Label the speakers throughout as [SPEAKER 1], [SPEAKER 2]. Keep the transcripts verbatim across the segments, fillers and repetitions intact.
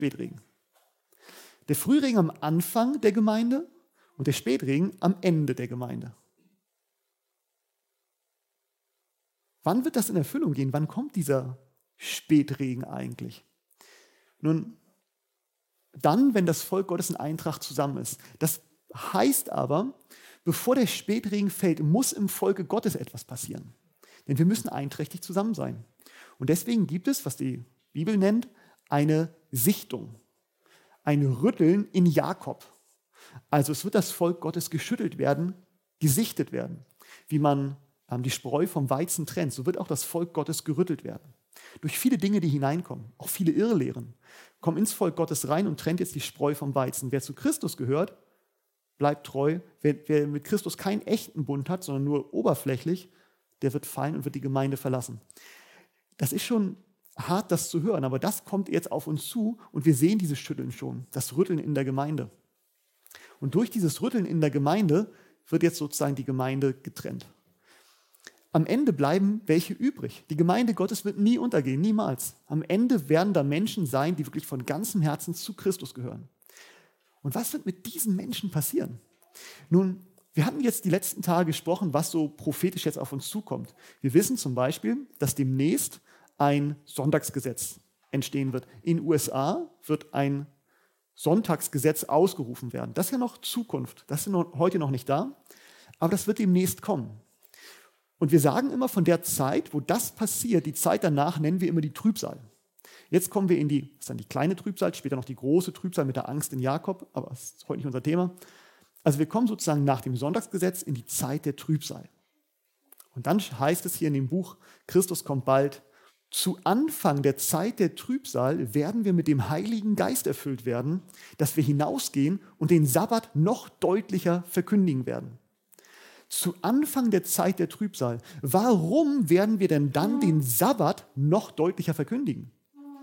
[SPEAKER 1] Spätregen. Der Frühregen am Anfang der Gemeinde und der Spätregen am Ende der Gemeinde. Wann wird das in Erfüllung gehen? Wann kommt dieser Spätregen eigentlich? Nun, dann, wenn das Volk Gottes in Eintracht zusammen ist. Das heißt aber, bevor der Spätregen fällt, muss im Volke Gottes etwas passieren. Denn wir müssen einträchtig zusammen sein. Und deswegen gibt es, was die Bibel nennt, eine Sichtung. Ein Rütteln in Jakob. Also es wird das Volk Gottes geschüttelt werden, gesichtet werden. Wie man ähm, die Spreu vom Weizen trennt, so wird auch das Volk Gottes gerüttelt werden. Durch viele Dinge, die hineinkommen, auch viele Irrlehren, kommen ins Volk Gottes rein und trennt jetzt die Spreu vom Weizen. Wer zu Christus gehört, bleibt treu. Wer, wer mit Christus keinen echten Bund hat, sondern nur oberflächlich, der wird fallen und wird die Gemeinde verlassen. Das ist schon hart, das zu hören, aber das kommt jetzt auf uns zu und wir sehen dieses Schütteln schon, das Rütteln in der Gemeinde. Und durch dieses Rütteln in der Gemeinde wird jetzt sozusagen die Gemeinde getrennt. Am Ende bleiben welche übrig. Die Gemeinde Gottes wird nie untergehen, niemals. Am Ende werden da Menschen sein, die wirklich von ganzem Herzen zu Christus gehören. Und was wird mit diesen Menschen passieren? Nun, wir hatten jetzt die letzten Tage gesprochen, was so prophetisch jetzt auf uns zukommt. Wir wissen zum Beispiel, dass demnächst ein Sonntagsgesetz entstehen wird. In den U S A wird ein Sonntagsgesetz ausgerufen werden. Das ist ja noch Zukunft, das ist noch, heute noch nicht da, aber das wird demnächst kommen. Und wir sagen immer von der Zeit, wo das passiert, die Zeit danach nennen wir immer die Trübsal. Jetzt kommen wir in die, das ist dann die kleine Trübsal, später noch die große Trübsal mit der Angst in Jakob, aber das ist heute nicht unser Thema. Also wir kommen sozusagen nach dem Sonntagsgesetz in die Zeit der Trübsal. Und dann heißt es hier in dem Buch, Christus kommt bald, zu Anfang der Zeit der Trübsal werden wir mit dem Heiligen Geist erfüllt werden, dass wir hinausgehen und den Sabbat noch deutlicher verkündigen werden. Zu Anfang der Zeit der Trübsal. Warum werden wir denn dann den Sabbat noch deutlicher verkündigen?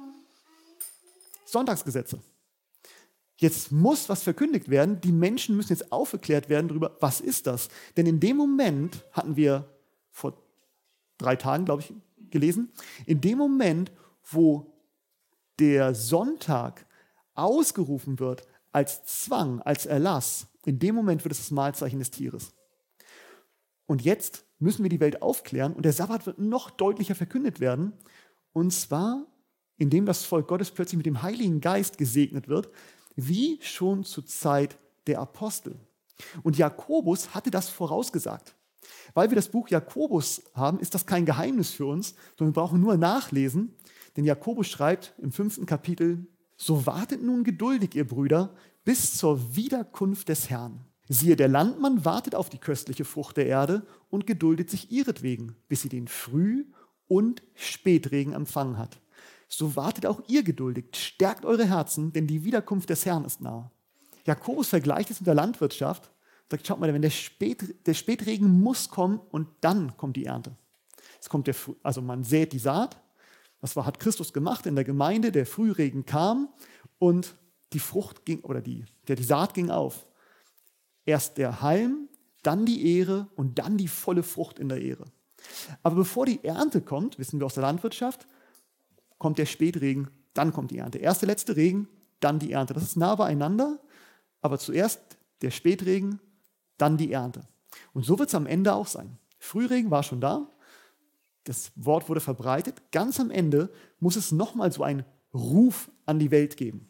[SPEAKER 1] Sonntagsgesetze. Jetzt muss was verkündigt werden. Die Menschen müssen jetzt aufgeklärt werden darüber, was ist das? Denn in dem Moment, hatten wir vor drei Tagen, glaube ich, gelesen, in dem Moment, wo der Sonntag ausgerufen wird als Zwang, als Erlass, in dem Moment wird es das Mahlzeichen des Tieres. Und jetzt müssen wir die Welt aufklären und der Sabbat wird noch deutlicher verkündet werden. Und zwar, indem das Volk Gottes plötzlich mit dem Heiligen Geist gesegnet wird, wie schon zur Zeit der Apostel. Und Jakobus hatte das vorausgesagt. Weil wir das Buch Jakobus haben, ist das kein Geheimnis für uns, sondern wir brauchen nur nachlesen. Denn Jakobus schreibt im fünften Kapitel, so wartet nun geduldig, ihr Brüder, bis zur Wiederkunft des Herrn. Siehe, der Landmann wartet auf die köstliche Frucht der Erde und geduldet sich ihretwegen, bis sie den Früh- und Spätregen empfangen hat. So wartet auch ihr geduldig, stärkt eure Herzen, denn die Wiederkunft des Herrn ist nahe. Jakobus vergleicht es mit der Landwirtschaft, sagt, schaut mal, wenn der, Spät, der Spätregen muss kommen und dann kommt die Ernte. Es kommt der, also man sät die Saat, das war, hat Christus gemacht in der Gemeinde, der Frühregen kam und die Frucht ging, oder die, der, die Saat ging auf. Erst der Halm, dann die Ähre und dann die volle Frucht in der Ähre. Aber bevor die Ernte kommt, wissen wir aus der Landwirtschaft, kommt der Spätregen, dann kommt die Ernte. Erst der letzte Regen, dann die Ernte. Das ist nah beieinander, aber zuerst der Spätregen, dann die Ernte. Und so wird es am Ende auch sein. Frühregen war schon da, das Wort wurde verbreitet. Ganz am Ende muss es nochmal so einen Ruf an die Welt geben.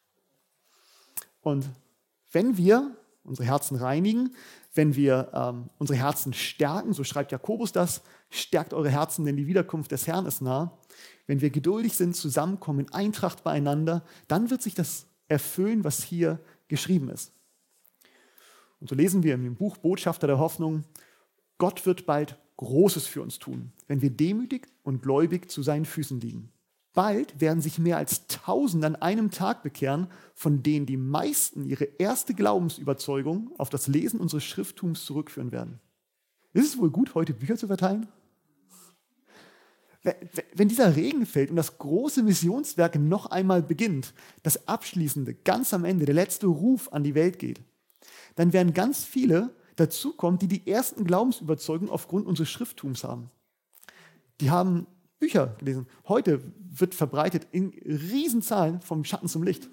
[SPEAKER 1] Und wenn wir unsere Herzen reinigen, wenn wir ähm, unsere Herzen stärken, so schreibt Jakobus das, stärkt eure Herzen, denn die Wiederkunft des Herrn ist nah. Wenn wir geduldig sind, zusammenkommen, in Eintracht beieinander, dann wird sich das erfüllen, was hier geschrieben ist. Und so lesen wir im Buch Botschafter der Hoffnung, Gott wird bald Großes für uns tun, wenn wir demütig und gläubig zu seinen Füßen liegen. Bald werden sich mehr als tausend an einem Tag bekehren, von denen die meisten ihre erste Glaubensüberzeugung auf das Lesen unseres Schrifttums zurückführen werden. Ist es wohl gut, heute Bücher zu verteilen? Wenn dieser Regen fällt und das große Missionswerk noch einmal beginnt, das abschließende, ganz am Ende, der letzte Ruf an die Welt geht, dann werden ganz viele dazukommen, die die ersten Glaubensüberzeugungen aufgrund unseres Schrifttums haben. Die haben Bücher gelesen. Heute wird verbreitet in Riesenzahlen vom Schatten zum Licht.